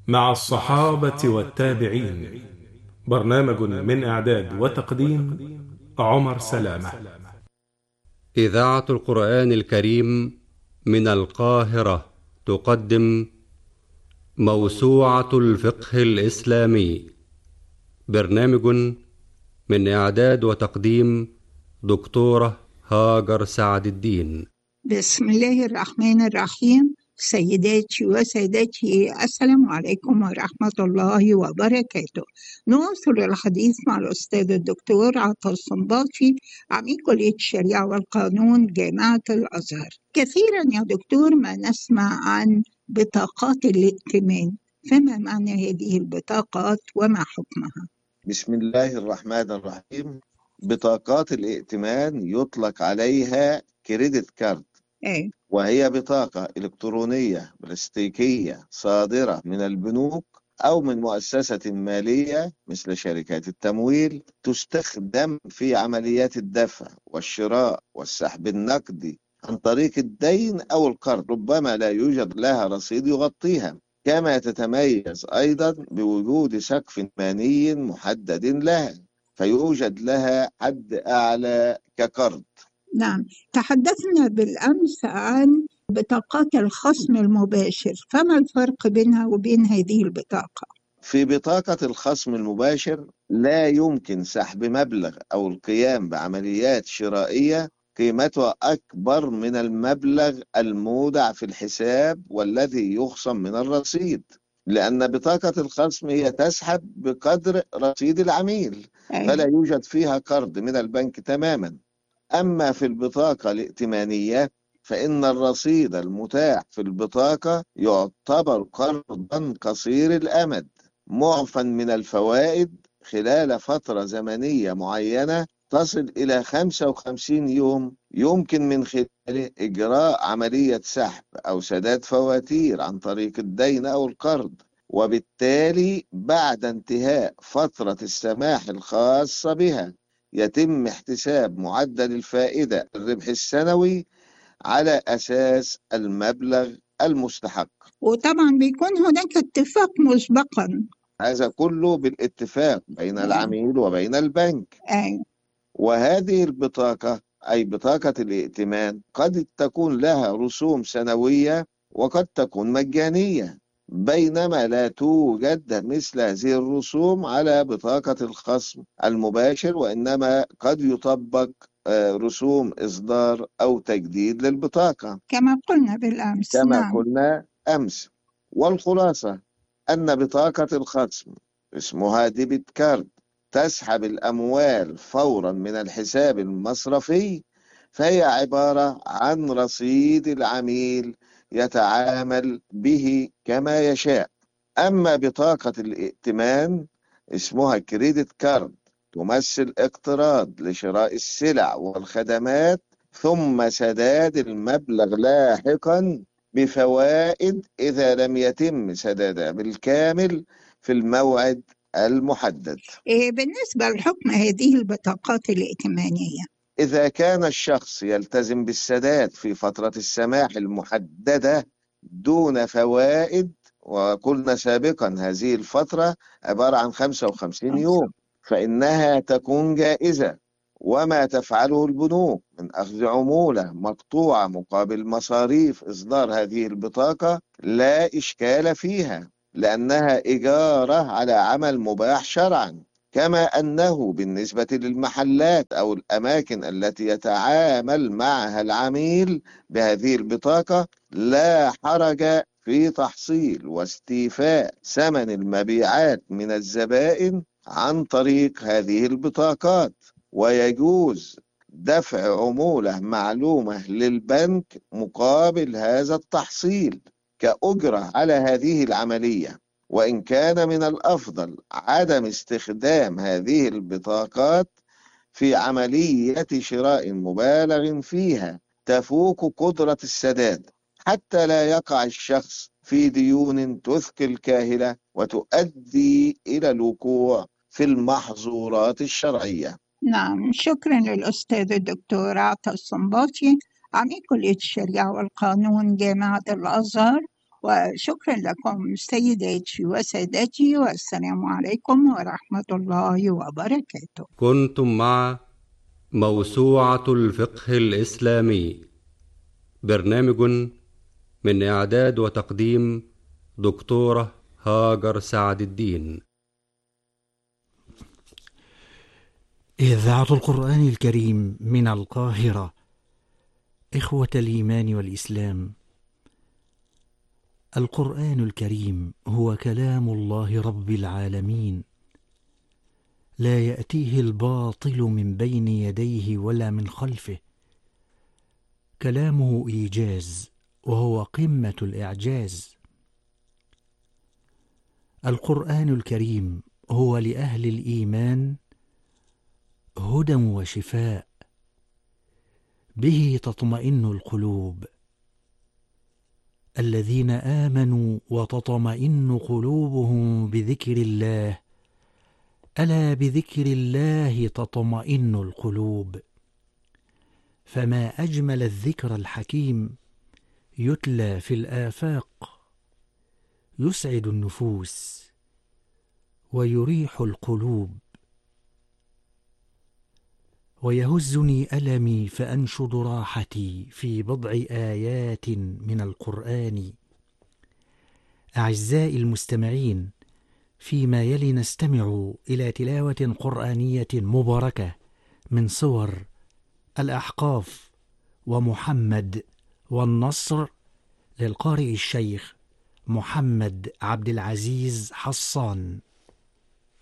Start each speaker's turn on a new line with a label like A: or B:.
A: مع الصحابة والتابعين. برنامج من إعداد وتقديم عمر سلامة.
B: إذاعة القرآن الكريم من القاهرة تقدم موسوعة الفقه الإسلامي. برنامج من إعداد وتقديم دكتورة هاجر سعد الدين.
C: بسم الله الرحمن الرحيم. سيداتي وسادتي، السلام عليكم ورحمة الله وبركاته. نواصل الحديث مع الأستاذ الدكتور عطا الصنباطي، عميد كلية الشريعة والقانون جامعة الأزهر. كثيرا يا دكتور ما نسمع عن بطاقات الائتمان، فما معنى هذه البطاقات وما حكمها؟
D: بسم الله الرحمن الرحيم. بطاقات الائتمان يطلق عليها كريدت كارد،
C: إيه؟
D: وهي بطاقة إلكترونية بلاستيكية صادرة من البنوك أو من مؤسسة مالية مثل شركات التمويل، تستخدم في عمليات الدفع والشراء والسحب النقدي عن طريق الدين أو القرض، ربما لا يوجد لها رصيد يغطيها. كما تتميز أيضا بوجود سقف ائتماني محدد لها، فيوجد لها حد أعلى كقرض.
C: نعم، تحدثنا بالأمس عن بطاقات الخصم المباشر، فما الفرق بينها وبين هذه البطاقة؟
D: في بطاقة الخصم المباشر لا يمكن سحب مبلغ أو القيام بعمليات شرائية قيمتها أكبر من المبلغ المودع في الحساب والذي يخصم من الرصيد، لأن بطاقة الخصم هي تسحب بقدر رصيد العميل، فلا يوجد فيها قرض من البنك تماما. أما في البطاقة الائتمانية فإن الرصيد المتاح في البطاقة يعتبر قرضا قصير الأمد معفى من الفوائد خلال فترة زمنية معينة تصل إلى 55 يوم، يمكن من خلاله إجراء عملية سحب أو سداد فواتير عن طريق الدين أو القرض، وبالتالي بعد انتهاء فترة السماح الخاصة بها يتم احتساب معدل الفائدة الربح السنوي على أساس المبلغ المستحق.
C: وطبعا بيكون هناك اتفاق مسبقا.
D: هذا كله بالاتفاق بين العميل وبين البنك.
C: أي.
D: وهذه البطاقة أي بطاقة الائتمان قد تكون لها رسوم سنوية وقد تكون مجانية، بينما لا توجد مثل هذه الرسوم على بطاقة الخصم المباشر، وإنما قد يطبق رسوم إصدار أو تجديد للبطاقة
C: كما قلنا بالأمس.
D: كما
C: نعم.
D: قلنا أمس. والخلاصة أن بطاقة الخصم اسمها ديبت كارد تسحب الأموال فورا من الحساب المصرفي، فهي عبارة عن رصيد العميل يتعامل به كما يشاء. أما بطاقة الائتمان اسمها كريدت كارد تمثل اقتراض لشراء السلع والخدمات ثم سداد المبلغ لاحقا بفوائد إذا لم يتم سدادها بالكامل في الموعد المحدد.
C: بالنسبة لحكم هذه البطاقات الائتمانية،
D: إذا كان الشخص يلتزم بالسداد في فترة السماح المحددة دون فوائد، وقلنا سابقا هذه الفترة عبارة عن 55 يوم، فإنها تكون جائزة. وما تفعله البنوك من أخذ عمولة مقطوعة مقابل مصاريف إصدار هذه البطاقة لا إشكال فيها، لأنها إجارة على عمل مباح شرعا. كما أنه بالنسبة للمحلات أو الأماكن التي يتعامل معها العميل بهذه البطاقة لا حرج في تحصيل واستيفاء ثمن المبيعات من الزبائن عن طريق هذه البطاقات، ويجوز دفع عمولة معلومة للبنك مقابل هذا التحصيل كأجرة على هذه العملية. وإن كان من الأفضل عدم استخدام هذه البطاقات في عملية شراء مبالغ فيها تفوق قدرة السداد، حتى لا يقع الشخص في ديون تثقل كاهلة وتؤدي إلى الوقوع في المحظورات الشرعية.
C: نعم، شكرا للأستاذ الدكتور عطا الصنباطي، عميد كلية الشريعة والقانون جامعة الأزهر، وشكرا لكم سيداتي وسادتي، والسلام عليكم ورحمة الله وبركاته.
B: كنتم مع موسوعة الفقه الإسلامي، برنامج من إعداد وتقديم دكتورة هاجر سعد الدين.
E: إذاعة القرآن الكريم من القاهرة. إخوة الإيمان والإسلام، القرآن الكريم هو كلام الله رب العالمين، لا يأتيه الباطل من بين يديه ولا من خلفه. كلامه إيجاز، وهو قمة الإعجاز. القرآن الكريم هو لأهل الإيمان هدى وشفاء، به تطمئن القلوب. الذين آمنوا وتطمئن قلوبهم بذكر الله، ألا بذكر الله تطمئن القلوب. فما أجمل الذكر الحكيم يتلى في الآفاق، يسعد النفوس ويريح القلوب. ويهزني ألمي فأنشد راحتي في بضع آيات من القرآن. أعزائي المستمعين، فيما يلي نستمع إلى تلاوة قرآنية مباركة من سور الأحقاف ومحمد والنصر للقارئ الشيخ محمد عبد العزيز حصان.